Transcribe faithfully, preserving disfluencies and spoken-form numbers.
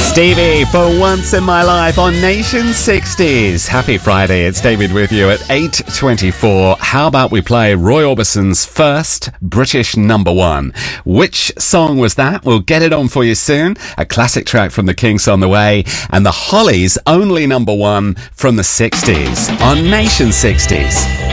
Stevie for Once in My Life on Nation sixties. Happy Friday, it's David with you at eight twenty-four. How about we play Roy Orbison's first British number one? Which song was that? We'll get it on for you soon. A classic track from the Kinks on the way, and the Hollies' only number one from the sixties on Nation sixties.